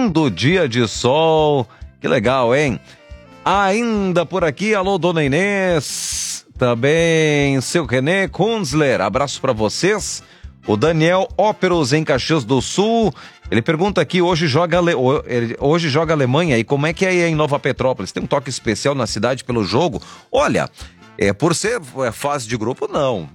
lindo dia de sol. Que legal, hein? Ainda por aqui, alô, dona Inês. Também seu René Kunzler. Abraço pra vocês. O Daniel Óperos em Caxias do Sul. Ele pergunta aqui, hoje joga a Alemanha, e como é que é aí em Nova Petrópolis? Tem um toque especial na cidade pelo jogo? Olha, por ser fase de grupo, não.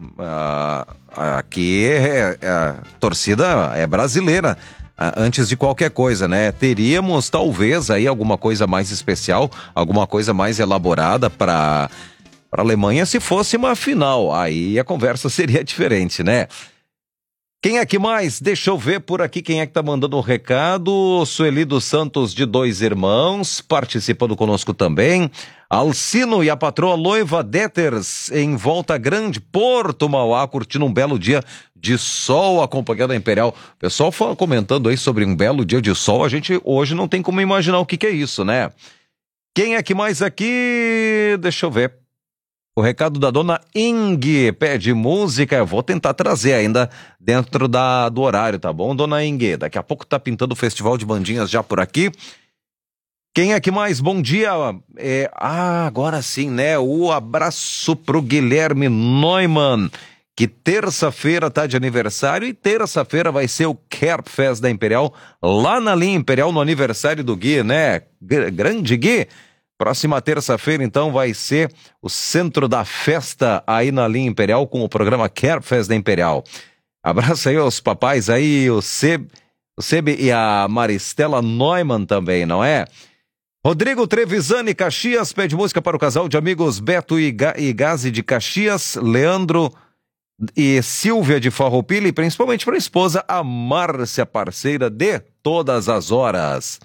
Aqui a torcida é brasileira, antes de qualquer coisa, né? Teríamos talvez aí alguma coisa mais especial, alguma coisa mais elaborada para a Alemanha se fosse uma final. Aí a conversa seria diferente, né? Quem é que mais? Deixa eu ver por aqui quem é que tá mandando um recado. Sueli dos Santos de Dois Irmãos, participando conosco também. Alcino e a patroa Loiva Deters, em Volta Grande, Porto Mauá, curtindo um belo dia de sol, acompanhando a Imperial. O pessoal comentando aí sobre um belo dia de sol, a gente hoje não tem como imaginar o que é isso, né? Quem é que mais aqui? Deixa eu ver. O recado da dona Ingue, pede música, eu vou tentar trazer ainda dentro do horário, tá bom, dona Ingue? Daqui a pouco tá pintando o Festival de Bandinhas já por aqui. Quem é que mais? Bom dia. Agora sim, né? O abraço pro Guilherme Neumann, que terça-feira tá de aniversário e terça-feira vai ser o Kerbfest da Imperial, lá na linha Imperial, no aniversário do Gui, né? Grande Gui. Próxima terça-feira, então, vai ser o centro da festa aí na linha Imperial com o programa Kerbfest da Imperial. Abraço aí aos papais aí, o Seb e a Maristela Neumann também, não é? Rodrigo Trevisani, Caxias, pede música para o casal de amigos Beto e Gazi de Caxias, Leandro e Silvia de Farroupilha e principalmente para a esposa, a Márcia, parceira de todas as horas.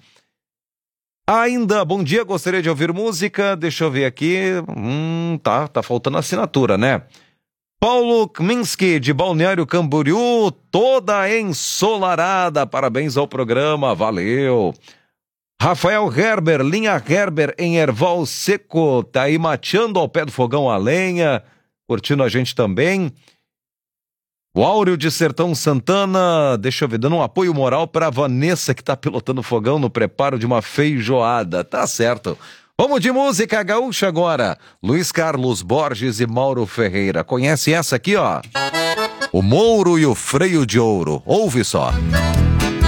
Ainda, bom dia, gostaria de ouvir música, deixa eu ver aqui, tá faltando assinatura, né? Paulo Kminski, de Balneário Camboriú, toda ensolarada, parabéns ao programa, valeu. Rafael Gerber, linha Gerber em Erval Seco, tá aí mateando ao pé do fogão a lenha, curtindo a gente também. O Áureo de Sertão Santana, deixa eu ver, dando um apoio moral para Vanessa, que tá pilotando o fogão no preparo de uma feijoada. Tá certo. Vamos de música gaúcha agora. Luiz Carlos Borges e Mauro Ferreira. Conhece essa aqui, ó? O Mouro e o Freio de Ouro. Ouve só.